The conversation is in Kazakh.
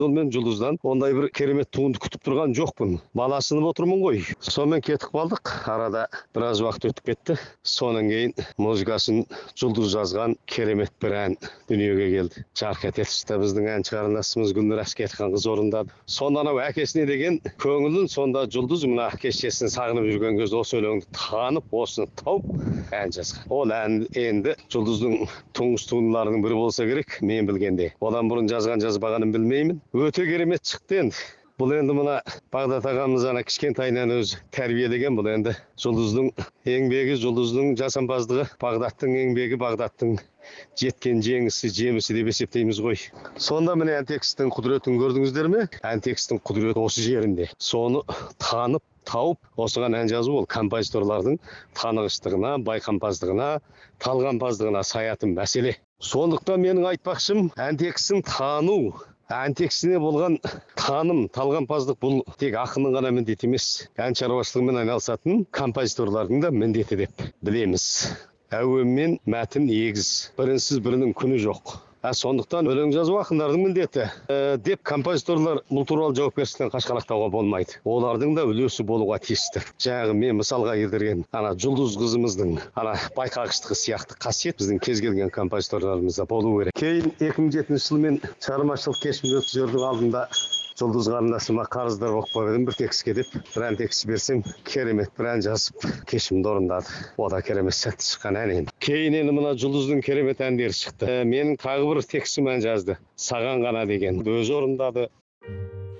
мен Жұлдыздан ондай бір керемет туынды күтіп тұрған жоқпын. Баласынып отырмын ғой. Сонымен кетіп қалдық. Арада біраз уақыт өтіп кетті. Сонан кейін музыкасын Жұлдыз жазған керемет бір ән дүниеге келді. Жарқ ете түсті. Біздің әнші қарындасымыз Гүлнұр Әскетхан қыз орындады. Сонда анау әкесіне деген көңілін сонда Жұлдыз мына кешесін сағынып жүрген кезде осы өлеңді танып, осыны тауып ән жазған. Ол ән енді Жұлдыздың тұңғыш туындыларының бірі болса керек, мен білгенде. Одан бұрын жазған жазбағанын білмеймін. Өте керемет шықты енді. Бұл енді мына Бағдат ағамыз ана кішкентайынан өзі тәрбиелеген. Бұл енді Жұлдыздың еңбегі, Жұлдыздың жасампаздығы, Бағдаттың еңбегі, Бағдаттың жеткен жемісі деп есептейміз ғой. Сонда міне ән текстің құдіретін көрдіңіздер ме? Ән текстің құдіреті осы жерінде. Соны танып, тауып, осыған ән жазу ол композиторлардың танығыштығына, байқампаздығына, талғампаздығына саятын мәселе. Сондықтан менің айтпақшым, ән текстін тану, ән текстіне болған таным, талғампаздық бұл тек ақынның ғана міндеті емес. Ән шаруашылығымен айналысатын композиторлардың да міндеті деп білеміз. Әуен мен мәтін егіз, бірінсіз бірінің күні жоқ. Сондықтан өлең жазу ақындардың міндеті деп композиторлар бұл туралы жауапкершіліктен қашқалақтауға болмайды. Олардың да үлесі болуға тиісті. Жаңағы мен мысалға келтірген ана Жұлдыз қызымыздың ана байқағыштығы сияқты қасиет біздің кез келген композиторларымызда болу керек. Кейін 2007 жылы мен шығармашылық кешімді өткізердің алдында Жұлдыз қарындасыма қарыздар болып қойдым, бір текстке деп бір ән текст берсем, керемет бір ән жазып кешімді орындады. О да керемет сәтті шыққан ән енді. Кейін енді мына Жұлдыздың керемет әндері шықты. Менің тағы бір текстім ән жазды. Саған ғана деген. Өзі орындады.